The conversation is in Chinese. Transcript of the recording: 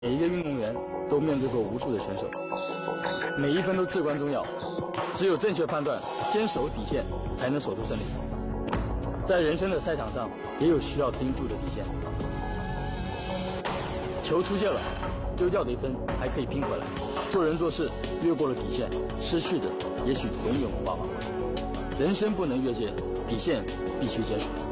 每一个运动员都面对过无数的选手，每一分都至关重要。只有正确判断，坚守底线，才能守住胜利。在人生的赛场上，也有需要盯住的底线。球出界了，丢掉的一分还可以拼回来。做人做事越过了底线，失去的也许永远无法挽回。人生不能越界，底线必须坚守。